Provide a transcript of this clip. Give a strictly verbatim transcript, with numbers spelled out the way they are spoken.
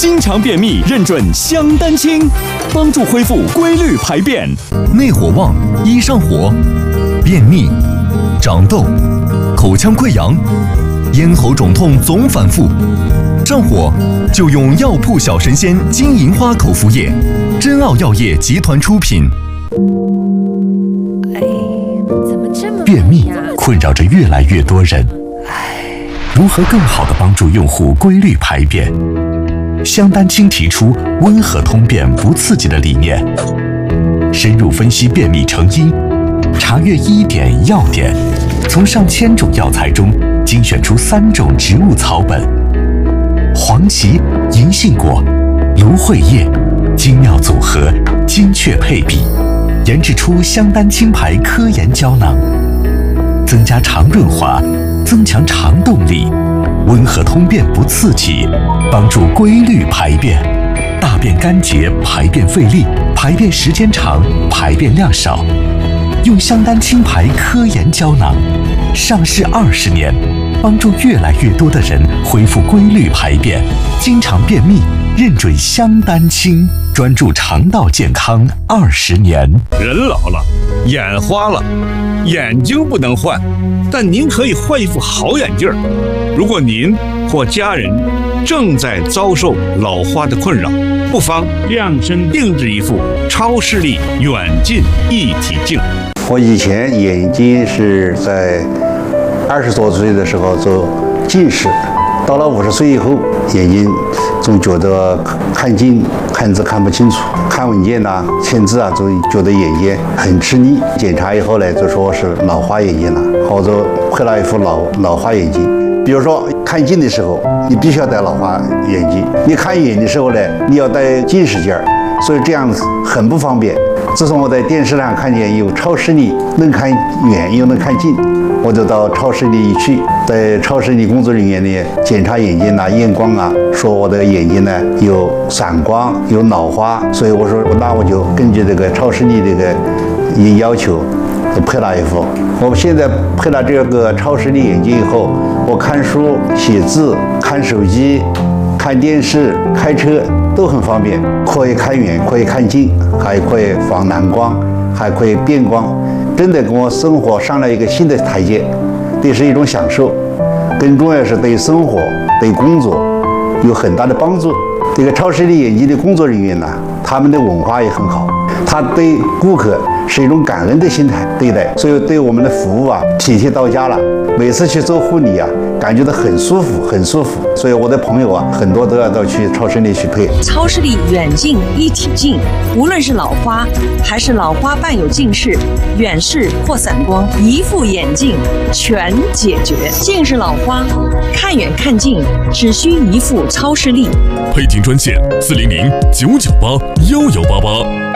经常便秘认准香丹清，帮助恢复规律排便。 内火旺，易上火，便秘、长痘、口腔溃疡、咽喉肿痛总反复，上火就用药铺小神仙金银花口服液，珍奥药业集团出品。 哎，怎么这么便秘困扰着越来越多人，如何更好地帮助用户规律排便？香丹清提出温和通便不刺激的理念，深入分析便秘成因，查阅医典药典，从上千种药材中精选出三种植物草本，黄芪、银杏果、芦荟叶，精妙组合，精确配比，研制出香丹清牌科研胶囊，增加肠润滑，增强肠动力，温和通便不刺激，帮助规律排便，大便干结，排便费力，排便时间长，排便量少。用香丹清牌科研胶囊，上市二十年，帮助越来越多的人恢复规律排便，经常便秘认准香丹清，专注肠道健康二十年。 人老了，眼花了，眼睛不能换，但您可以换一副好眼镜儿。如果您或家人正在遭受老花的困扰，不妨量身定制一副超视力远近一体镜。 我以前眼睛是在二十多岁的时候做近视，到了五十岁以后，眼睛总觉得看近看字看不清楚，看文件呐、签字啊，总觉得眼睛很吃力。检查以后呢，就说是老花眼睛了，或者配了一副老老花眼镜。比如说看近的时候，你必须要戴老花眼镜；你看远的时候呢，你要戴近视镜儿，所以这样子很不方便。自从我在电视上看见有超视力能看远又能看近，我就到超视力一去，在超视力工作人员呢检查眼睛啊、验光啊，说我的眼睛呢有散光、有老花，所以我说那我就根据这个超视力这个要求，配了一副。我现在配了这个超视力眼镜以后，我看书、写字、看手机、看电视、开车都很方便，可以看远，可以看近，还可以防蓝光，还可以变光，真的给我生活上了一个新的台阶，这是一种享受，更重要是对生活、对工作有很大的帮助。这个超视力眼镜的工作人员呢，他们的文化也很好，他对顾客是一种感恩的心态对待，所以对我们的服务啊体贴到家了。每次去做护理啊，感觉到很舒服，很舒服。所以我的朋友啊，很多都要到去超视力去配。 超视力远近一体镜，无论是老花还是老花伴有近视、远视或散光，一副眼镜全解决。近视老花看远看近，只需一副超视力。 配镜专线：四零零九九八幺幺八八。